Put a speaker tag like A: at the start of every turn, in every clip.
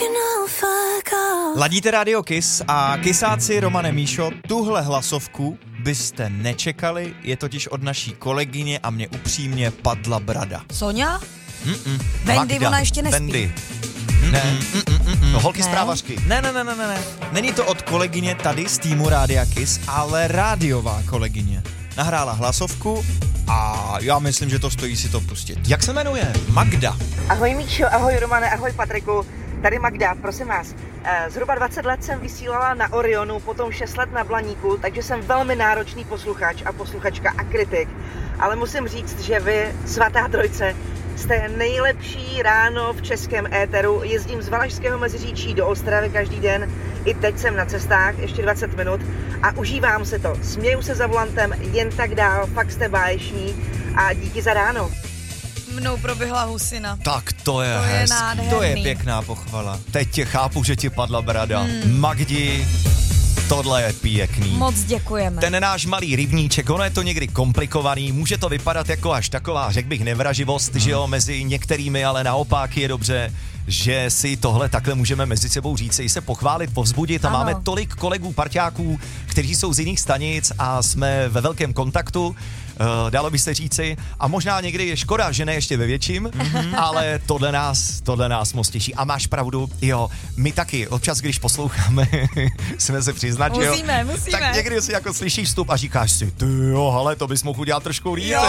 A: Ladíte Radio Kiss a kysáci Romane Míšo, tuhle hlasovku byste nečekali, je totiž od naší kolegyně a mě upřímně padla brada.
B: Soňa? Wendy, ona ještě nespí.
A: Wendy.
C: Ne. No, holky z právařky.
A: Ne. Není to od kolegyně tady z týmu Rádia Kiss, ale rádiová kolegyně. Nahrála hlasovku a já myslím, že to stojí si to pustit.
C: Jak se jmenuje?
A: Magda.
D: Ahoj Míšo, ahoj Romane, ahoj Patriku. Tady Magda, prosím vás. Zhruba 20 let jsem vysílala na Orionu, potom 6 let na Blaníku, takže jsem velmi náročný posluchač a posluchačka a kritik. Ale musím říct, že vy, svatá trojce, jste nejlepší ráno v českém éteru. Jezdím z Valašského Meziříčí do Ostravy každý den. I teď jsem na cestách, ještě 20 minut a užívám se to. Směju se za volantem, jen tak dál, fakt jste báječní a díky za ráno.
B: Mnou proběhla husina.
C: Tak to je
B: hezký. Nádherný.
A: To je pěkná pochvala.
C: Teď tě chápu, že ti padla brada. Magdi, tohle je pěkný.
B: Moc děkujeme.
C: Ten náš malý rybníček, ono je to někdy komplikovaný, může to vypadat jako až taková, řekl bych, nevraživost, že jo, mezi některými, ale naopak je dobře, že si tohle takhle můžeme mezi sebou říct, i se pochválit, povzbudit a máme tolik kolegů, parťáků, kteří jsou z jiných stanic a jsme ve velkém kontaktu, dalo by se říci, a možná někdy je škoda, že ne ještě ve větším, ale tohle nás moc těší. A máš pravdu, jo, my taky občas, když posloucháme, jsme se přiznat, že jo,
B: musíme.
C: tak někdy si jako slyšíš vstup a říkáš si, ty jo, ale to bys mohl udělat trošku líp.
B: Jo.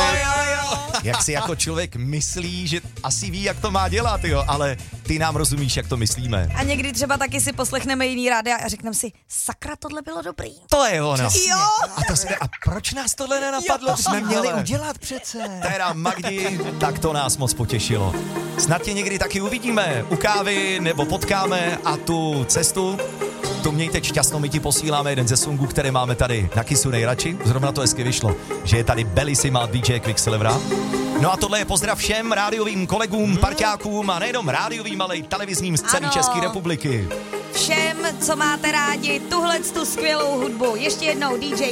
C: Jak si jako člověk myslí, že asi ví, jak to má dělat, jo, ale ty nám rozumíš, jak to myslíme.
B: A někdy třeba taky si poslechneme jiný rádia a řekneme si, sakra, tohle bylo dobrý.
C: To je ono.
B: Jo.
C: A proč nás tohle nenapadlo?
A: To jsme měli udělat přece.
C: Teda Magdi, tak to nás moc potěšilo. Snad tě někdy taky uvidíme u kávy nebo potkáme a tu cestu, tu mějte šťastnou, my ti posíláme jeden ze songů, které máme tady na Kissu nejradši. Zrovna to hezky vyšlo, že je tady Bellissima DJ Quicksilvera. No a tohle je pozdrav všem rádiovým kolegům, parťákům a nejenom rádiovým, ale i televizním z celé České republiky.
B: Všem, co máte rádi, tuhle tu skvělou hudbu. Ještě jednou DJ